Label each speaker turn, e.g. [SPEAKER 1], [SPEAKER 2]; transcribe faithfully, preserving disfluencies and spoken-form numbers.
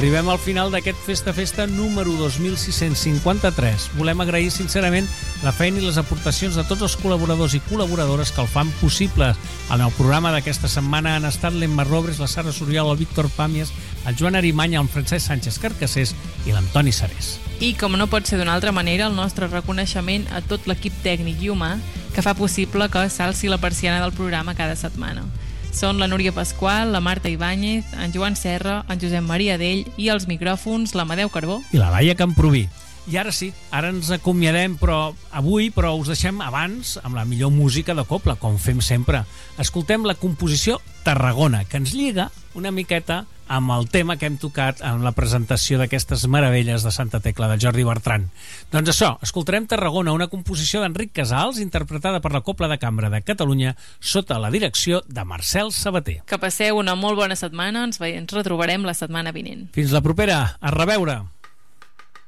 [SPEAKER 1] arribem al final d'aquest Festa Festa número dos mil sis-cents cinquanta-tres. Volem agrair sincerament la feina i les aportacions de tots els col·laboradors i col·laboradores que el fan possible. En el programa d'aquesta setmana han estat l'Emma Robres, la Sara Soriol, el Víctor Pàmies, el Joan Arimany, el Francesc Sánchez Carcassés i l'Antoni Sarés.
[SPEAKER 2] I, com no pot ser d'una altra manera, el nostre reconeixement a tot l'equip tècnic i humà que fa possible que s'alci la persiana del programa cada setmana. Són la Núria Pasqual, la Marta Ibáñez, en Joan Serra, en Josep Maria Dell i els micròfons l'Amadeu Carbó
[SPEAKER 1] i la Laia Camproví. I ara sí, ara ens acomiadem però avui, però us deixem abans amb la millor música de Copla, com fem sempre. Escoltem la composició Tarragona, que ens lliga una miqueta amb el tema que hem tocat en la presentació d'aquestes meravelles de Santa Tecla, de Jordi Bertran. Doncs això, escoltarem Tarragona, una composició d'Enric Casals, interpretada per la Copla de Cambra de Catalunya, sota la direcció de Marcel Sabater.
[SPEAKER 2] Que passeu una molt bona setmana, ens, ve... ens retrobarem la setmana vinent.
[SPEAKER 1] Fins la propera, a reveure!